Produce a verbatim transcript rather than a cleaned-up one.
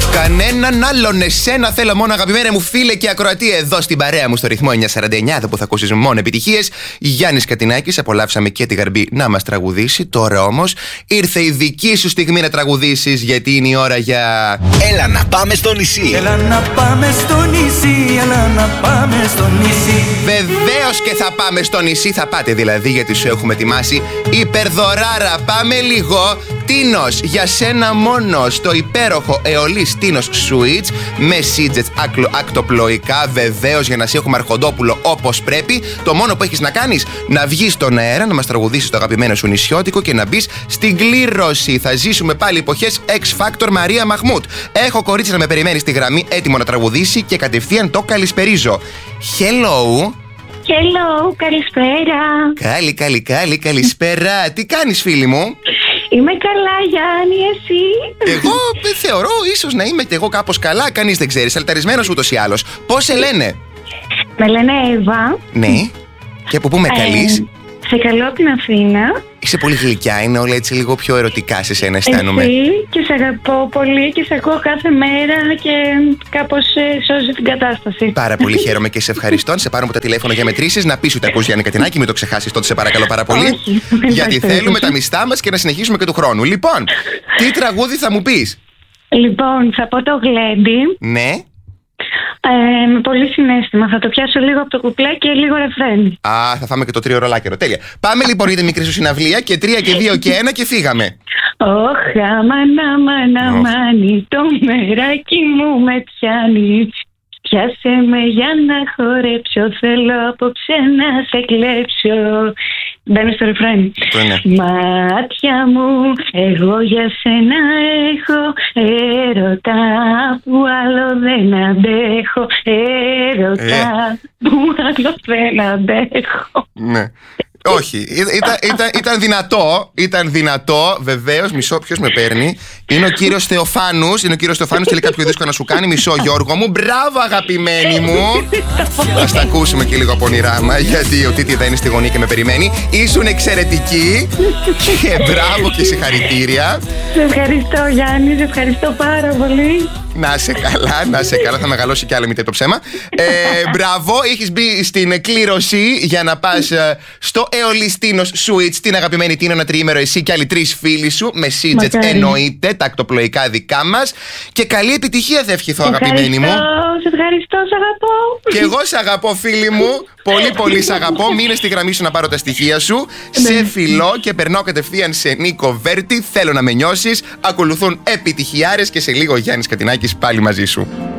Κανέναν άλλον εσένα θέλω μόνο, αγαπημένα μου φίλε και ακροατή, εδώ στην παρέα μου στο ρυθμό εννιακόσια σαράντα εννιά, εδώ που θα ακούσεις μόνο επιτυχίες. Γιάννης Κατινάκης, απολαύσαμε και τη Γαρμπή να μας τραγουδήσει. Τώρα όμως ήρθε η δική σου στιγμή να τραγουδήσεις, γιατί είναι η ώρα για... Έλα να πάμε στο νησί. Έλα να πάμε στο νησί, έλα να πάμε στο νησί. Βεβαίως και θα πάμε στο νησί, θα πάτε δηλαδή, γιατί σου έχουμε ετοιμάσει υπερδωράρα. Πάμε λίγο. Τίνος, για σένα μόνο, στο υπέροχο Αιωλής Τίνος Suites με σίτζετς ακτοπλοϊκά, βεβαίως για να σε έχουμε αρχοντόπουλο όπως πρέπει. Το μόνο που έχεις να κάνεις, να βγεις στον αέρα, να μας τραγουδήσεις το αγαπημένο σου νησιώτικο και να μπεις στην κλήρωση. Θα ζήσουμε πάλι εποχές X Factor Μαρία Μαχμούτ. Έχω κορίτσι να με περιμένει στη γραμμή, έτοιμο να τραγουδήσει και κατευθείαν το καλησπερίζω. Hello. Hello, καλησπέρα. Καλή, καλή, καλή, καλησπέρα. Τι κάνεις, φίλη μου? Είμαι καλά, Γιάννη, εσύ? Εγώ θεωρώ ίσως να είμαι και εγώ κάπως καλά. Κανείς δεν ξέρει. Αλταρισμένος ούτως ή άλλως. Πώς σε λένε? Με λένε Εύα. Ναι. Και από πού με καλείς? Ε, σε καλώ από την Αθήνα. Είσαι πολύ γλυκιά, είναι όλα έτσι λίγο πιο ερωτικά σε σένα, αισθάνομαι. Εσύ, και σε αγαπώ πολύ και σε ακούω κάθε μέρα και κάπως ε, σώζει την κατάσταση. Πάρα πολύ χαίρομαι και σε ευχαριστώ. Σε πάρω από τα τηλέφωνα για μετρήσεις, να πεις ότι ακούς Γιάννη Κατινάκη, μην το ξεχάσεις τότε, σε παρακαλώ πάρα πολύ. Όχι, γιατί θέλουμε τα μιστά μας και να συνεχίσουμε και του χρόνου. Λοιπόν, τι τραγούδι θα μου πεις? Λοιπόν, θα πω το Γλέντι. Ναι. Ε, με πολύ συναίσθημα. Θα το πιάσω λίγο από το κουπλέ και λίγο ρεφρέν. Α, θα φάμε και το τρίο ρολάκερο. Τέλεια. Πάμε λοιπόν για τη μικρή σου συναυλία και τρία και δύο και ένα και φύγαμε. Όχ, αμάνα, μάνα, μάνι, το μεράκι μου με πιάνει. Πιάσε με για να χορέψω, θέλω απόψε να σε κλέψω. Μπαίνω στο ρεφρέν. Μάτια μου, εγώ για σένα έχω έρωτα που άλλο δεν αντέχω. Έρωτα ε. που άλλο δεν αντέχω. Ναι. Όχι, ήταν, ήταν, ήταν δυνατό, ήταν δυνατό, βεβαίως. Μισό, ποιος με παίρνει? Είναι ο κύριος Θεοφάνους. Είναι ο κύριος Θεοφάνους, θέλει κάποιο δύσκολο να σου κάνει. Μισό, Γιώργο μου, μπράβο αγαπημένη μου. Ας τα ακούσουμε και λίγο πονηράμα, γιατί ο Τίτι δεν είναι στη γωνία και με περιμένει. Ήσουν εξαιρετική και μπράβο και συγχαρητήρια. Σε ευχαριστώ, Γιάννη, σε ευχαριστώ πάρα πολύ. Να σε καλά, να σε καλά, θα μεγαλώσει κι άλλο, μη το ψέμα. Ε, μπράβο, έχεις μπει στην κλήρωση για να πας στο Αιωλής Τίνος Suites, την αγαπημένη Τίνα, ένα τριήμερο εσύ και άλλοι τρεις φίλοι σου, με σίτζετς εννοείται, τα ακτοπλοϊκά δικά μας. Και καλή επιτυχία θα ευχηθώ, αγαπημένη μου. Σε ευχαριστώ, σε αγαπώ. Και εγώ σε αγαπώ, φίλη μου. Πολύ πολύ σε αγαπώ. Μείνε στη γραμμή σου να πάρω τα στοιχεία σου. Σε φιλώ και περνάω κατευθείαν σε Νίκο Βέρτη. Θέλω να με νιώσεις. Ακολουθούν επιτυχιάρες και σε λίγο Γιάννης Κατινάκης πάλι μαζί σου.